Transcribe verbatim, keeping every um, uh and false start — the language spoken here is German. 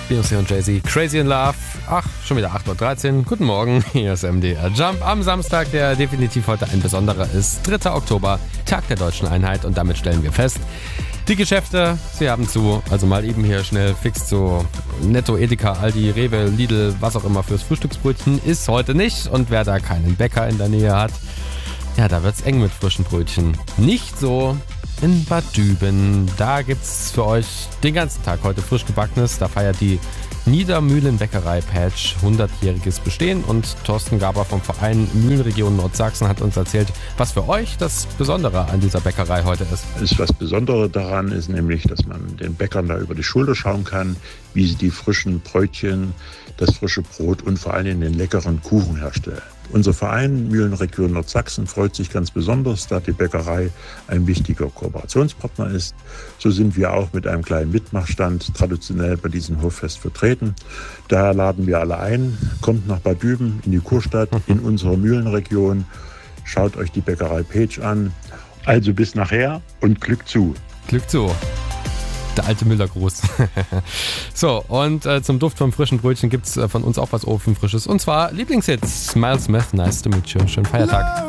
Beyoncé und Jay-Z, Crazy in Love. Ach, schon wieder acht Uhr dreizehn. Guten Morgen, hier ist M D R Jump am Samstag, der definitiv heute ein besonderer ist. dritter Oktober, Tag der Deutschen Einheit, und damit stellen wir fest, die Geschäfte, sie haben zu. Also mal eben hier schnell fix zu Netto, Edeka, Aldi, Rewe, Lidl, was auch immer fürs Frühstücksbrötchen ist heute nicht. Und wer da keinen Bäcker in der Nähe hat, ja, da wird's eng mit frischen Brötchen. Nicht so in Bad Düben. Da gibt's für euch den ganzen Tag heute frisch gebackenes. Da feiert die Niedermühlen-Bäckerei Patch hundertjähriges Bestehen, und Thorsten Gaber vom Verein Mühlenregion Nordsachsen hat uns erzählt, was für euch das Besondere an dieser Bäckerei heute ist. Das was Besondere daran ist nämlich, dass man den Bäckern da über die Schulter schauen kann, wie sie die frischen Brötchen, das frische Brot und vor allem den leckeren Kuchen herstellen. Unser Verein Mühlenregion Nordsachsen freut sich ganz besonders, da die Bäckerei ein wichtiger Kooperationspartner ist. So sind wir auch mit einem kleinen Mitmachstand traditionell bei diesem Hoffest vertreten. Daher laden wir alle ein, kommt nach Bad Düben in die Kurstadt, in unserer Mühlenregion, schaut euch die Bäckerei Patch an. Also bis nachher und Glück zu. Glück zu. Der alte Müllergruß. So, und äh, zum Duft vom frischen Brötchen gibt's äh, von uns auch was Ofenfrisches. Und zwar Lieblingshits. Miles Smith, nice to meet you. Schönen Feiertag.